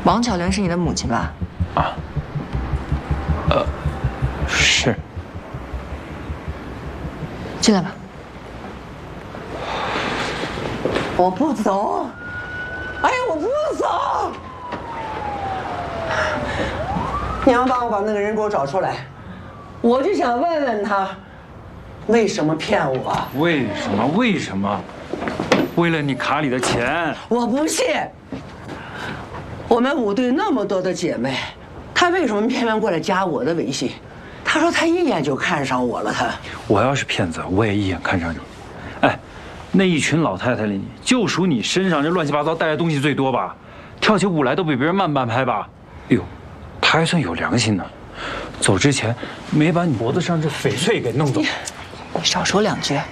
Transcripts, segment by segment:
王巧玲是你的母亲吧？ 啊，是。 进来吧。 我不走！哎呀，我不走！你要帮我把那个人给我找出来，我就想问问他，为什么骗我？ 为什么？为什么？为了你卡里的钱。 我不信。我们5队那么多的姐妹，她为什么偏偏过来加我的微信？她说她一眼就看上我了。她， 我要是骗子，我也一眼看上你。哎，那一群老太太里，就属你身上这乱七八糟带的东西最多吧？跳起舞来都比别人慢半拍吧？哎呦，她还算有良心呢，走之前没把你脖子上这翡翠给弄走。 你少说2句。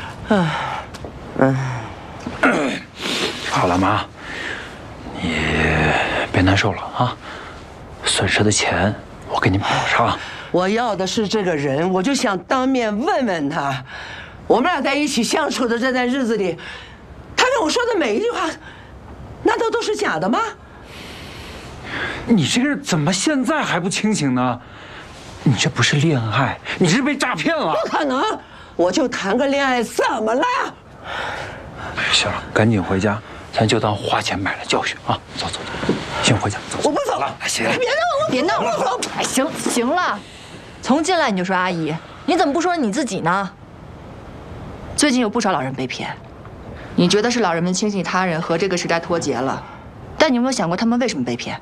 好了，妈，你别难受了啊！损失的钱我给你补偿。 我要的是这个人，我就想当面问问他，我们俩在一起相处的这段日子里，他跟我说的每一句话，难道都是假的吗？ 你这个人怎么现在还不清醒呢？你这不是恋爱，你是被诈骗了。 不可能，我就谈个恋爱，怎么了？ 行了，赶紧回家，咱就当花钱买了教训啊！走走走，先回家。走， 我不走了。 行， 别闹了，走。哎，行了，从进来你就说阿姨，你怎么不说你自己呢？最近有不少老人被骗，你觉得是老人们轻信他人和这个时代脱节了，但你有没有想过他们为什么被骗？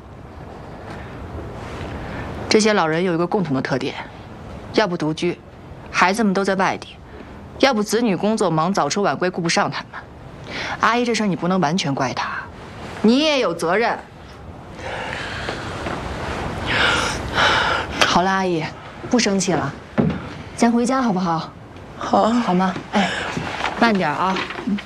这些老人有一个共同的特点，要不独居，孩子们都在外地，要不子女工作忙，早出晚归顾不上他们。阿姨，这事儿你不能完全怪他，你也有责任。好了，阿姨，不生气了，咱回家好不好？ 好， 好吗？哎，慢点啊。